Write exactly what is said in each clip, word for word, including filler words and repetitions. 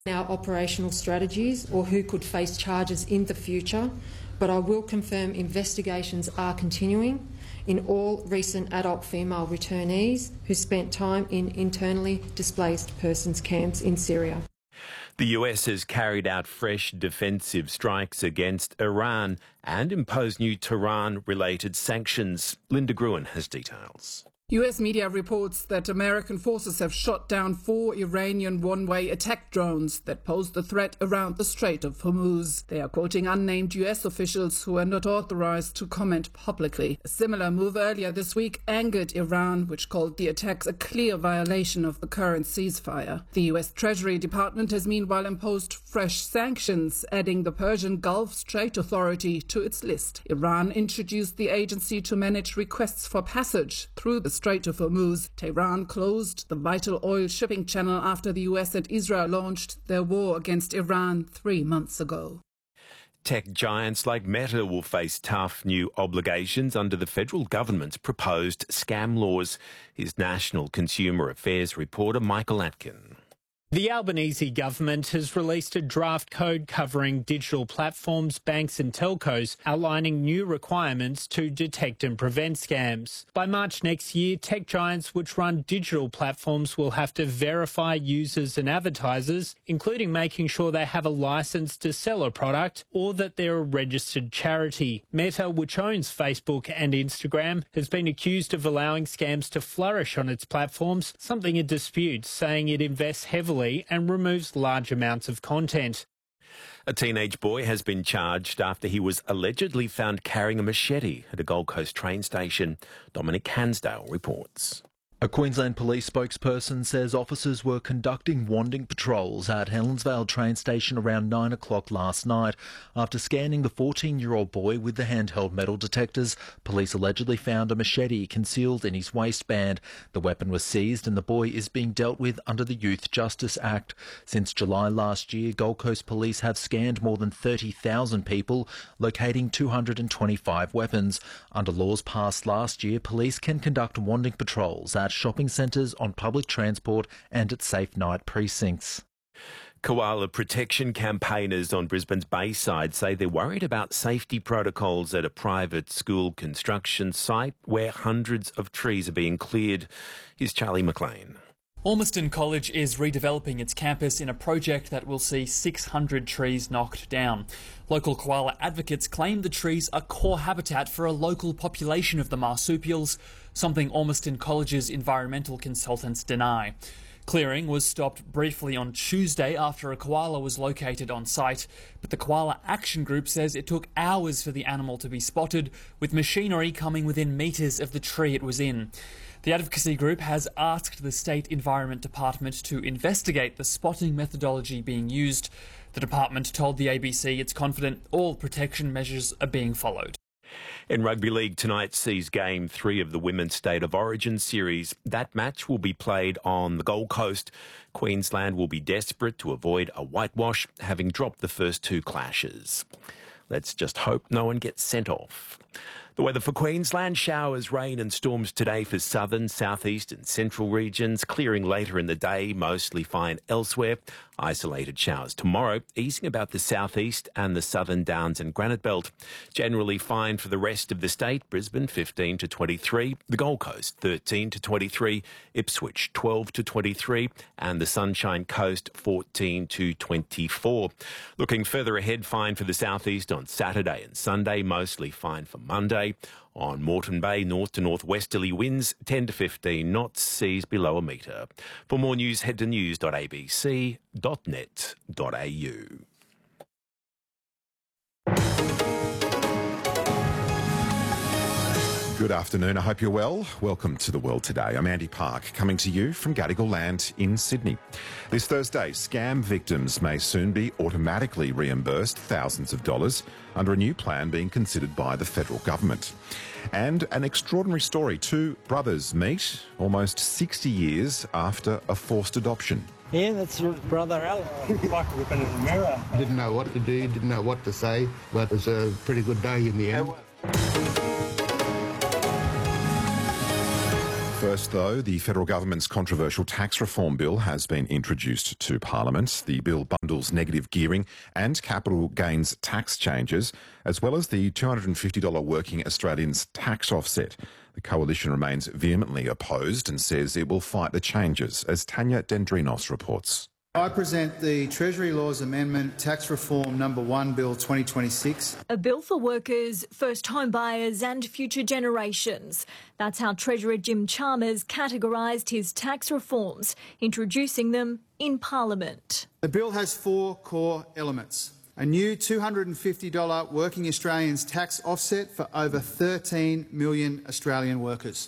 our operational strategies or who could face charges in the future, but I will confirm investigations are continuing in all recent adult female returnees who spent time in internally displaced persons camps in Syria. The U S has carried out fresh defensive strikes against Iran and imposed new Tehran-related sanctions. Linda Gruen has details. U S media reports that American forces have shot down four Iranian one-way attack drones that posed a threat around the Strait of Hormuz. They are quoting unnamed U S officials who are not authorized to comment publicly. A similar move earlier this week angered Iran, which called the attacks a clear violation of the current ceasefire. The U S Treasury Department has meanwhile imposed fresh sanctions, adding the Persian Gulf Strait Authority to its list. Iran introduced the agency to manage requests for passage through the Strait of Hormuz. Tehran closed the vital oil shipping channel after the U S and Israel launched their war against Iran three months ago. Tech giants like Meta will face tough new obligations under the federal government's proposed scam laws. Here's National Consumer Affairs reporter Michael Atkin. The Albanese government has released a draft code covering digital platforms, banks and telcos, outlining new requirements to detect and prevent scams. By March next year, tech giants which run digital platforms will have to verify users and advertisers, including making sure they have a license to sell a product or that they're a registered charity. Meta, which owns Facebook and Instagram, has been accused of allowing scams to flourish on its platforms, something it disputes, saying it invests heavily and removes large amounts of content. A teenage boy has been charged after he was allegedly found carrying a machete at a Gold Coast train station. Dominic Hansdale reports. A Queensland police spokesperson says officers were conducting wanding patrols at Helensvale train station around nine o'clock last night. After scanning the fourteen-year-old boy with the handheld metal detectors, police allegedly found a machete concealed in his waistband. The weapon was seized and the boy is being dealt with under the Youth Justice Act. Since July last year, Gold Coast police have scanned more than thirty thousand people, locating two hundred twenty-five weapons. Under laws passed last year, police can conduct wanding patrols at shopping centres, on public transport and at safe night precincts. Koala protection campaigners on Brisbane's Bayside say they're worried about safety protocols at a private school construction site where hundreds of trees are being cleared. Here's Charlie McLean. Ormiston College is redeveloping its campus in a project that will see six hundred trees knocked down. Local koala advocates claim the trees are core habitat for a local population of the marsupials, something Ormiston College's environmental consultants deny. Clearing was stopped briefly on Tuesday after a koala was located on site, but the Koala Action Group says it took hours for the animal to be spotted, with machinery coming within metres of the tree it was in. The advocacy group has asked the State Environment Department to investigate the spotting methodology being used. The department told the A B C it's confident all protection measures are being followed. In rugby league, tonight sees game three of the Women's State of Origin series. That match will be played on the Gold Coast. Queensland will be desperate to avoid a whitewash, having dropped the first two clashes. Let's just hope no one gets sent off. The weather for Queensland: showers, rain and storms today for southern, southeast and central regions. Clearing later in the day, mostly fine elsewhere. Isolated showers tomorrow, easing about the southeast and the southern Downs and Granite Belt. Generally fine for the rest of the state. Brisbane fifteen to twenty-three, the Gold Coast thirteen to twenty-three, Ipswich twelve to twenty-three and the Sunshine Coast fourteen to twenty-four. Looking further ahead, fine for the southeast on Saturday and Sunday, mostly fine for Monday. On Moreton Bay, north to northwesterly winds ten to fifteen knots, seas below a metre. For more news, head to news dot a b c dot net dot a u. Good afternoon, I hope you're well. Welcome to The World Today. I'm Andy Park, coming to you from Gadigal Land in Sydney. This Thursday, scam victims may soon be automatically reimbursed thousands of dollars under a new plan being considered by the federal government. And an extraordinary story. Two brothers meet almost sixty years after a forced adoption. Yeah, that's your brother, Al. Like looking in the mirror. Didn't know what to do, didn't know what to say, but it was a pretty good day in the end. First, though, the federal government's controversial tax reform bill has been introduced to Parliament. The bill bundles negative gearing and capital gains tax changes, as well as the two hundred fifty dollars working Australians tax offset. The coalition remains vehemently opposed and says it will fight the changes, as Tanya Dendrinos reports. I present the Treasury Laws Amendment Tax Reform Number one Bill twenty twenty-six. A bill for workers, first home buyers and future generations. That's how Treasurer Jim Chalmers categorised his tax reforms, introducing them in Parliament. The bill has four core elements. A new two hundred fifty dollars working Australians tax offset for over thirteen million Australian workers.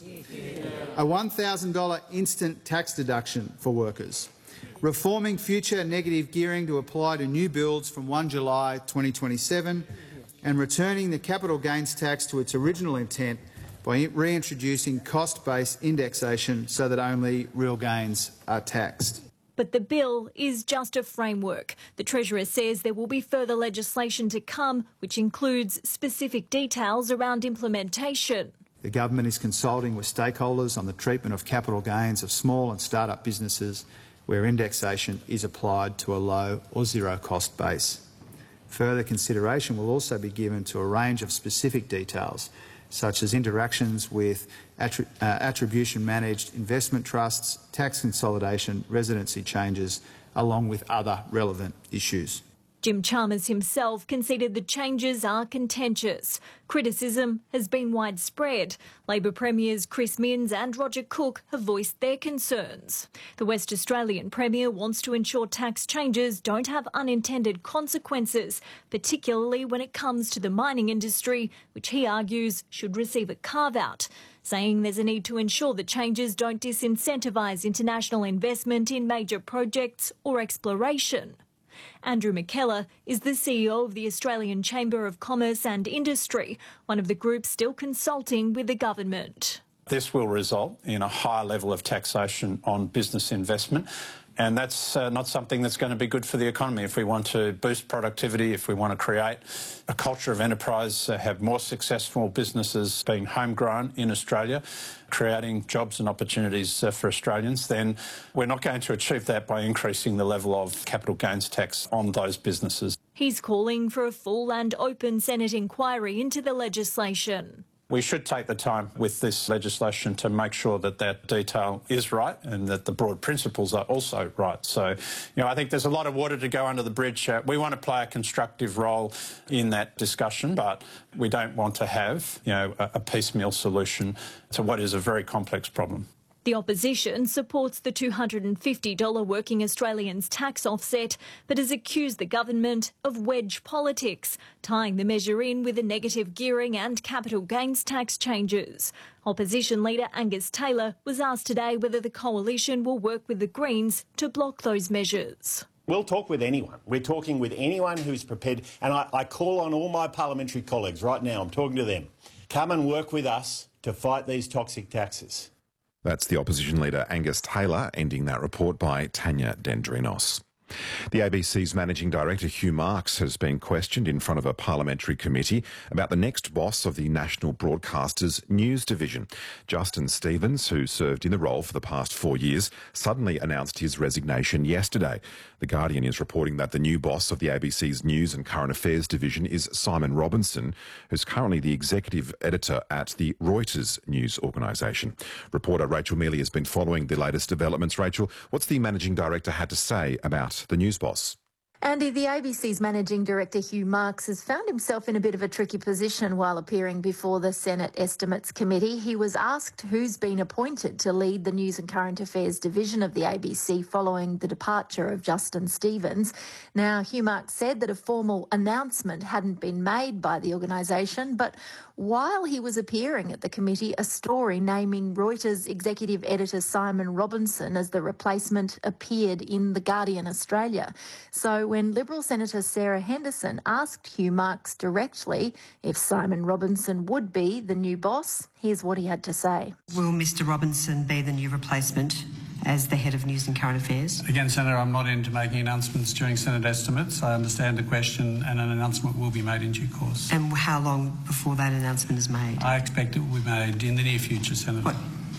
A one thousand dollars instant tax deduction for workers. Reforming future negative gearing to apply to new builds from the first of July twenty twenty-seven, and returning the capital gains tax to its original intent by reintroducing cost-based indexation so that only real gains are taxed. But the bill is just a framework. The Treasurer says there will be further legislation to come, which includes specific details around implementation. The government is consulting with stakeholders on the treatment of capital gains of small and start-up businesses where indexation is applied to a low or zero cost base. Further consideration will also be given to a range of specific details, such as interactions with attri uh, attribution-managed investment trusts, tax consolidation, residency changes, along with other relevant issues. Jim Chalmers himself conceded the changes are contentious. Criticism has been widespread. Labor Premiers Chris Minns and Roger Cook have voiced their concerns. The West Australian Premier wants to ensure tax changes don't have unintended consequences, particularly when it comes to the mining industry, which he argues should receive a carve-out, saying there's a need to ensure the changes don't disincentivise international investment in major projects or exploration. Andrew McKellar is the C E O of the Australian Chamber of Commerce and Industry, one of the groups still consulting with the government. This will result in a higher level of taxation on business investment, and that's uh, not something that's going to be good for the economy. If we want to boost productivity, if we want to create a culture of enterprise, uh, have more successful businesses being homegrown in Australia, creating jobs and opportunities uh, for Australians, then we're not going to achieve that by increasing the level of capital gains tax on those businesses. He's calling for a full and open Senate inquiry into the legislation. We should take the time with this legislation to make sure that that detail is right and that the broad principles are also right. So, you know, I think there's a lot of water to go under the bridge. Uh, we want to play a constructive role in that discussion, but we don't want to have, you know, a, a piecemeal solution to what is a very complex problem. The opposition supports the two hundred fifty dollars working Australians tax offset, but has accused the government of wedge politics, tying the measure in with the negative gearing and capital gains tax changes. Opposition leader Angus Taylor was asked today whether the coalition will work with the Greens to block those measures. We'll talk with anyone. We're talking with anyone who's prepared, and I, I call on all my parliamentary colleagues right now, I'm talking to them, come and work with us to fight these toxic taxes. That's the opposition leader Angus Taylor, ending that report by Tanya Dendrinos. The A B C's Managing Director Hugh Marks has been questioned in front of a parliamentary committee about the next boss of the national broadcaster's news division. Justin Stevens, who served in the role for the past four years, suddenly announced his resignation yesterday. The Guardian is reporting that the new boss of the A B C's News and Current Affairs division is Simon Robinson, who's currently the executive editor at the Reuters news organisation. Reporter Rachel Mealy has been following the latest developments. Rachel, what's the Managing Director had to say about the news boss? Andy, the A B C's Managing Director Hugh Marks has found himself in a bit of a tricky position while appearing before the Senate Estimates Committee. He was asked who's been appointed to lead the News and Current Affairs division of the A B C following the departure of Justin Stevens. Now, Hugh Marks said that a formal announcement hadn't been made by the organisation, but while he was appearing at the committee, a story naming Reuters executive editor Simon Robinson as the replacement appeared in The Guardian Australia. So when Liberal Senator Sarah Henderson asked Hugh Marks directly if Simon Robinson would be the new boss, here's what he had to say. Will Mr Robinson be the new replacement as the head of News and Current Affairs? Again, Senator, I'm not into making announcements during Senate estimates. I understand the question and an announcement will be made in due course. And how long before that announcement is made? I expect it will be made in the near future, Senator. What?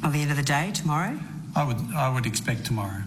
by the end of the day tomorrow? I would, I would expect tomorrow.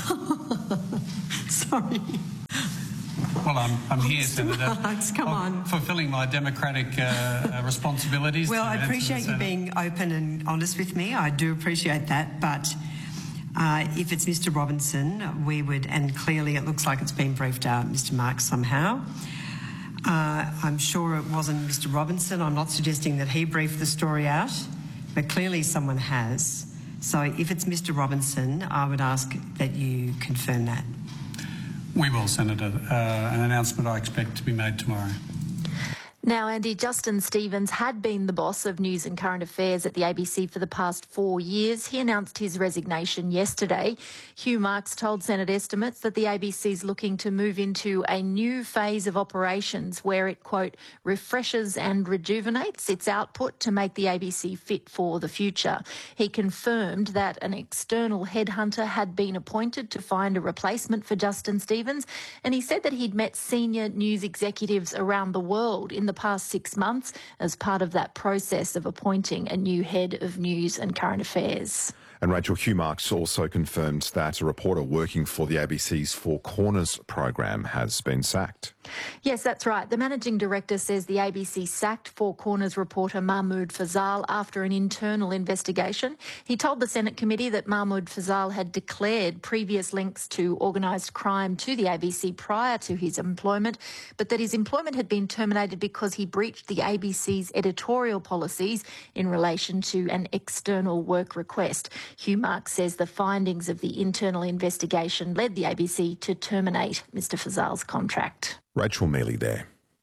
Sorry. Well, I'm, I'm here, Mister Senator. Marks, come on. Fulfilling my democratic uh, responsibilities. Well, to I answer appreciate the you being open and honest with me. I do appreciate that. But uh, if it's Mister Robinson, we would, and clearly it looks like it's been briefed out, Mister Marks, somehow. Uh, I'm sure it wasn't Mister Robinson. I'm not suggesting that he briefed the story out, but clearly someone has. So if it's Mister Robinson, I would ask that you confirm that. We will, Senator. Uh, an announcement I expect to be made tomorrow. Now, Andy, Justin Stevens had been the boss of news and current affairs at the A B C for the past four years. He announced his resignation yesterday. Hugh Marks told Senate estimates that the A B C is looking to move into a new phase of operations where it, quote, refreshes and rejuvenates its output to make the A B C fit for the future. He confirmed that an external headhunter had been appointed to find a replacement for Justin Stevens, and he said that he'd met senior news executives around the world in the past six months as part of that process of appointing a new head of news and current affairs. And Rachel, Hugh Marks also confirmed that a reporter working for the A B C's Four Corners program has been sacked. Yes, that's right. The managing director says the A B C sacked Four Corners reporter Mahmoud Fazal after an internal investigation. He told the Senate committee that Mahmoud Fazal had declared previous links to organised crime to the A B C prior to his employment, but that his employment had been terminated because he breached the A B C's editorial policies in relation to an external work request. Hugh Marks says the findings of the internal investigation led the A B C to terminate Mister Fazal's contract. Rachel Mealy there.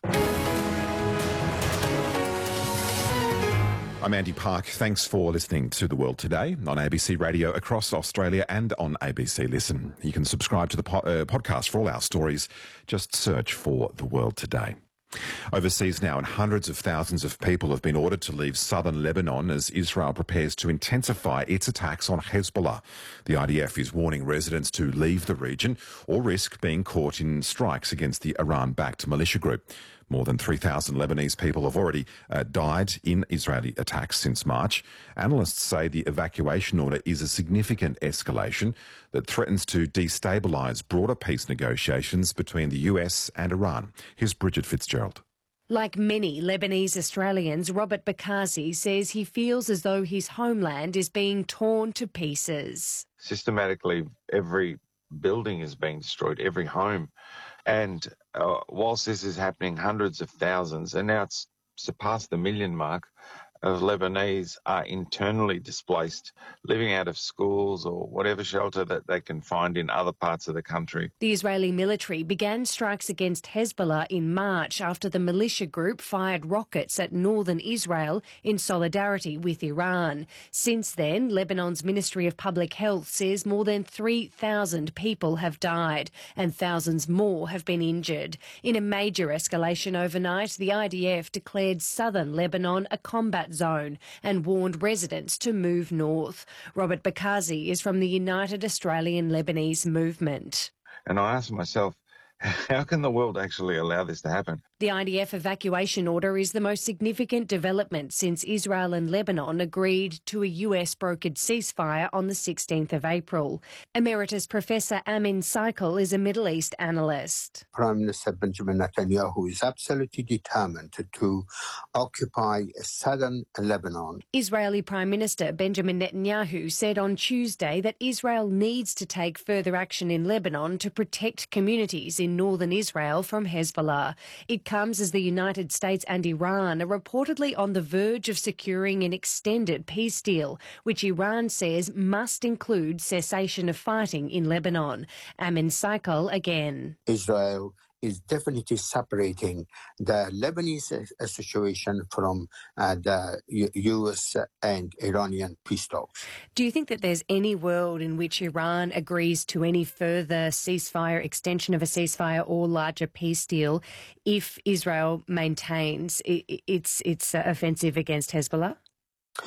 I'm Andy Park. Thanks for listening to The World Today on A B C Radio across Australia and on A B C Listen. You can subscribe to the po- uh, podcast for all our stories. Just search for The World Today. Overseas now, and hundreds of thousands of people have been ordered to leave southern Lebanon as Israel prepares to intensify its attacks on Hezbollah. The I D F is warning residents to leave the region or risk being caught in strikes against the Iran-backed militia group. More than three thousand Lebanese people have already uh, died in Israeli attacks since March. Analysts say the evacuation order is a significant escalation that threatens to destabilise broader peace negotiations between the U S and Iran. Here's Bridget Fitzgerald. Like many Lebanese Australians, Robert Bakazi says he feels as though his homeland is being torn to pieces. Systematically, every building is being destroyed, every home. And uh, whilst this is happening, hundreds of thousands, and now it's surpassed the million mark, of Lebanese are internally displaced, living out of schools or whatever shelter that they can find in other parts of the country. The Israeli military began strikes against Hezbollah in March after the militia group fired rockets at northern Israel in solidarity with Iran. Since then, Lebanon's Ministry of Public Health says more than three thousand people have died and thousands more have been injured. In a major escalation overnight, the I D F declared southern Lebanon a combat zone and warned residents to move north. Robert Bakazi is from the United Australian Lebanese Movement. And I asked myself, how can the world actually allow this to happen? The I D F evacuation order is the most significant development since Israel and Lebanon agreed to a U S-brokered ceasefire on the sixteenth of April. Emeritus Professor Amin Saikal is a Middle East analyst. Prime Minister Benjamin Netanyahu is absolutely determined to occupy southern Lebanon. Israeli Prime Minister Benjamin Netanyahu said on Tuesday that Israel needs to take further action in Lebanon to protect communities in northern Israel from Hezbollah. It comes as the United States and Iran are reportedly on the verge of securing an extended peace deal, which Iran says must include cessation of fighting in Lebanon. Amin Saikal again. Israel is definitely separating the Lebanese situation from uh, the U S and Iranian peace talks. Do you think that there's any world in which Iran agrees to any further ceasefire, extension of a ceasefire or larger peace deal if Israel maintains its, its offensive against Hezbollah?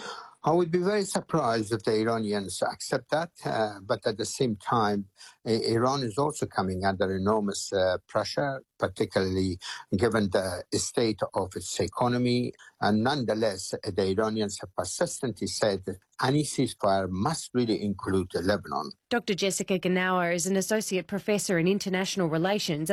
I would be very surprised if the Iranians accept that, uh, but at the same time, uh, Iran is also coming under enormous uh, pressure, particularly given the state of its economy. And nonetheless, the Iranians have persistently said that any ceasefire must really include Lebanon. Doctor Jessica Ganawa is an associate professor in international relations